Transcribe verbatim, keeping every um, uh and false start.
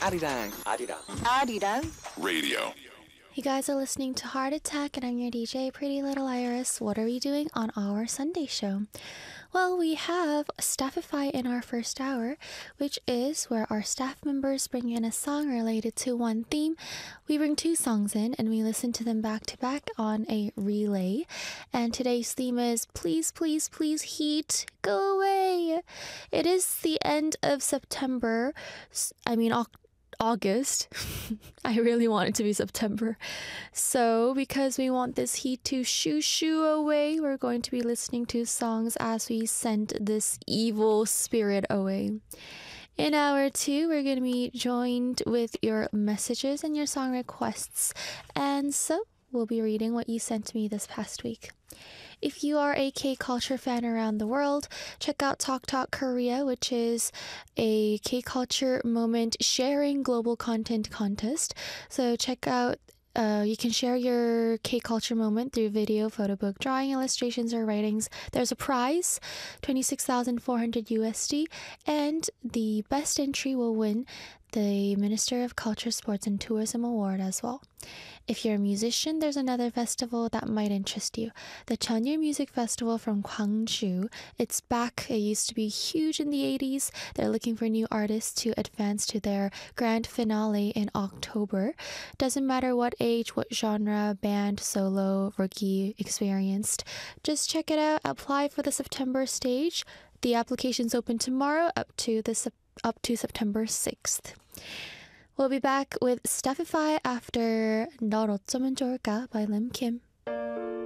아리랑 아리랑 아리랑 Radio. You guys are listening to Heart Attack, and I'm your D J, Pretty Little Iris. What are we doing on our Sunday show? Well, we have Staffify in our first hour, which is where our staff members bring in a song related to one theme. We bring two songs in, and we listen to them back to back on a relay. And today's theme is Please, Please, Please Heat, Go Away. It is the end of September. I mean, October. August. I really want it to be September. So because we want this heat to shoo shoo away, we're going to be listening to songs as we send this evil spirit away. In hour two, we're going to be joined with your messages and your song requests. And so we'll be reading what you sent me this past week. If you are a K-culture fan around the world, check out Talk Talk Korea, which is a K-culture moment sharing global content contest. So check out, uh, you can share your K-culture moment through video, photo book, drawing, illustrations, or writings. There's a prize, twenty-six thousand four hundred U S D, and the best entry will win the Minister of Culture, Sports, and Tourism Award as well. If you're a musician, there's another festival that might interest you. The Cheonryul Music Festival from Gwangju. It's back. It used to be huge in the eighties. They're looking for new artists to advance to their grand finale in October. Doesn't matter what age, what genre, band, solo, rookie, experienced. Just check it out. Apply for the September stage. The application's open tomorrow up to the September up to September sixth. We'll be back with Staffify after 널 어쩌면 좋을까 by Lim Kim.